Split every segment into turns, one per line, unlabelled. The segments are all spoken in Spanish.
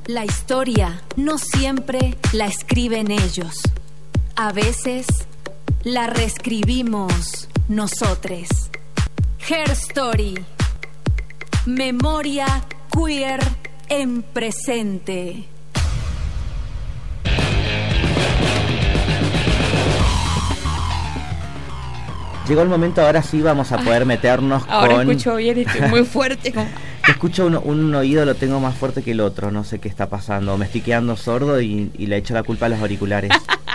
La historia no siempre la escriben ellos. A veces la reescribimos nosotros. Her Story. Memoria queer en presente.
Llegó el momento, ahora sí vamos a poder meternos
ahora
con...
escucho bien, estoy muy fuerte.
Escucho un oído, lo tengo más fuerte que el otro, no sé qué está pasando. Me estoy quedando sordo y le echo la culpa a los auriculares.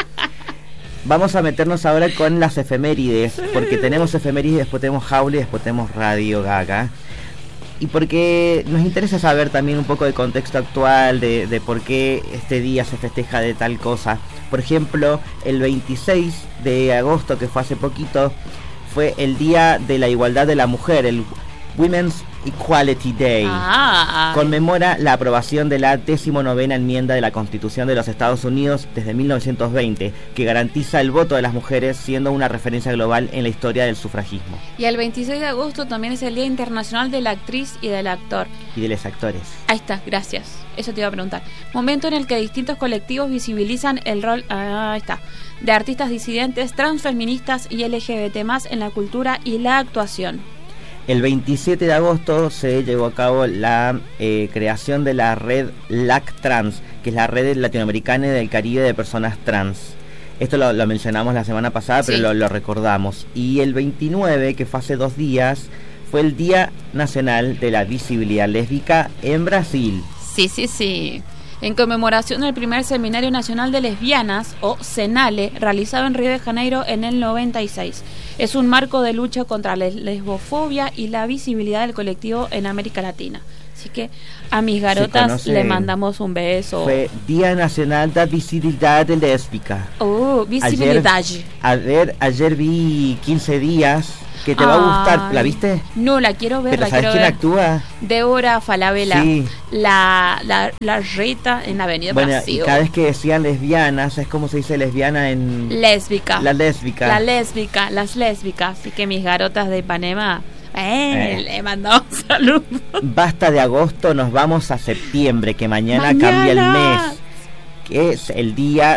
Vamos a meternos ahora con las efemérides, porque tenemos efemérides, después tenemos Jaula y después tenemos Radio Gaga. Y porque nos interesa saber también un poco de contexto actual, de por qué este día se festeja de tal cosa. Por ejemplo, el 26 de agosto, que fue hace poquito, fue el Día de la Igualdad de la Mujer, el Women's Equality Day. Conmemora la aprobación de la 19ª enmienda de la Constitución de los Estados Unidos desde 1920, que garantiza el voto de las mujeres, siendo una referencia global en la historia del sufragismo.
Y el 26 de agosto también es el Día Internacional de la Actriz y del Actor.
Y de los actores.
Ahí está, gracias. Eso te iba a preguntar. Momento en el que distintos colectivos visibilizan el rol, de artistas disidentes, transfeministas y LGBT+ en la cultura y la actuación.
El 27 de agosto se llevó a cabo la creación de la red LAC-Trans, que es la red latinoamericana y del Caribe de personas trans. Esto lo mencionamos la semana pasada, sí, pero lo recordamos. Y el 29, que fue hace 2 días, fue el Día Nacional de la Visibilidad Lésbica en Brasil.
Sí. En conmemoración del primer Seminario Nacional de Lesbianas, o CENALE, realizado en Río de Janeiro en el 96. Es un marco de lucha contra la lesbofobia y la visibilidad del colectivo en América Latina. Así que a mis garotas le mandamos un beso.
Fue Día Nacional de Visibilidad Lésbica.
Visibilidad.
Ayer vi 15 días. Que te va a gustar, ¿la viste?
No, la quiero ver,
¿Pero sabes quién actúa?
Débora Falabella,
sí.
la Rita en Avenida Brasil.
Y cada vez que decían lesbianas, es como se dice lesbiana en...
Lésbica.
La lésbica.
Las lésbicas. Así que mis garotas de Ipanema, le mandamos saludos.
Basta de agosto, nos vamos a septiembre, que mañana cambia el mes. Que es el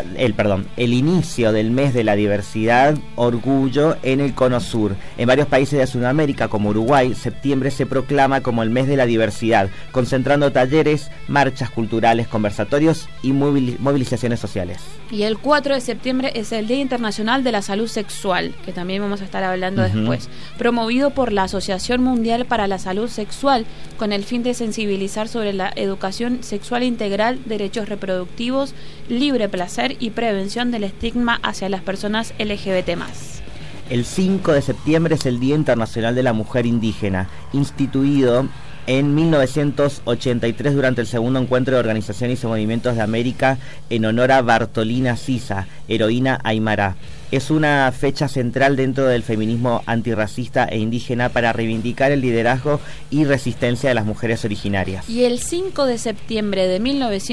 inicio del mes de la diversidad, orgullo en el Cono Sur. En varios países de Sudamérica, como Uruguay, septiembre se proclama como el mes de la diversidad, concentrando talleres, marchas culturales, conversatorios y movilizaciones sociales.
Y el 4 de septiembre es el Día Internacional de la Salud Sexual, que también vamos a estar hablando después, promovido por la Asociación Mundial para la Salud Sexual, con el fin de sensibilizar sobre la educación sexual integral, derechos reproductivos, libre placer y prevención del estigma hacia las personas LGBT+.
El 5 de septiembre es el Día Internacional de la Mujer Indígena, instituido en 1983 durante el segundo encuentro de organizaciones y movimientos de América en honor a Bartolina Sisa, heroína aymara. Es una fecha central dentro del feminismo antirracista e indígena para reivindicar el liderazgo y resistencia de las mujeres originarias.
Y el 5 de septiembre de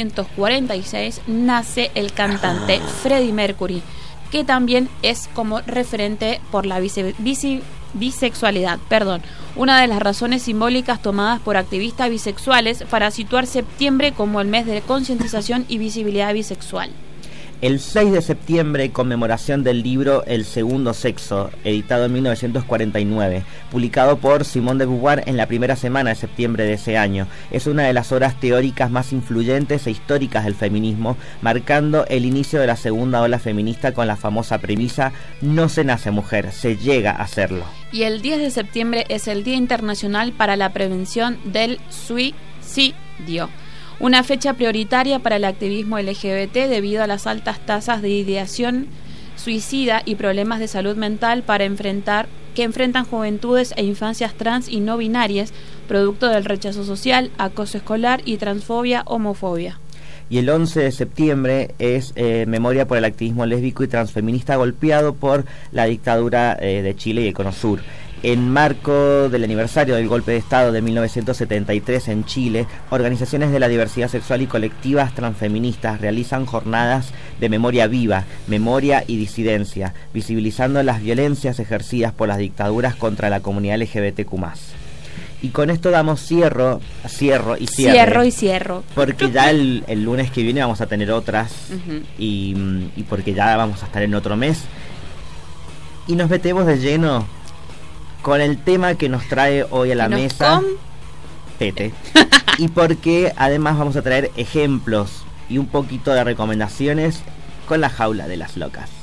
1946 nace el cantante Freddie Mercury, que también es como referente por la bisexualidad, una de las razones simbólicas tomadas por activistas bisexuales para situar septiembre como el mes de concientización y visibilidad bisexual.
El 6 de septiembre, conmemoración del libro El Segundo Sexo, editado en 1949, publicado por Simone de Beauvoir en la primera semana de septiembre de ese año. Es una de las obras teóricas más influyentes e históricas del feminismo, marcando el inicio de la segunda ola feminista con la famosa premisa: no se nace mujer, se llega a serlo.
Y el 10 de septiembre es el Día Internacional para la Prevención del Suicidio. Una fecha prioritaria para el activismo LGBT debido a las altas tasas de ideación suicida y problemas de salud mental que enfrentan juventudes e infancias trans y no binarias, producto del rechazo social, acoso escolar y transfobia, homofobia.
Y el 11 de septiembre es memoria por el activismo lésbico y transfeminista golpeado por la dictadura de Chile y el Cono Sur. En marco del aniversario del golpe de Estado de 1973 en Chile, organizaciones de la diversidad sexual y colectivas transfeministas realizan jornadas de memoria viva, memoria y disidencia, visibilizando las violencias ejercidas por las dictaduras contra la comunidad LGBTQ+. Y con esto damos cierro. Porque ya el lunes que viene vamos a tener otras. Y porque ya vamos a estar en otro mes. Y nos metemos de lleno con el tema que nos trae hoy a la mesa. Tete. Y porque además vamos a traer ejemplos y un poquito de recomendaciones con la jaula de las locas.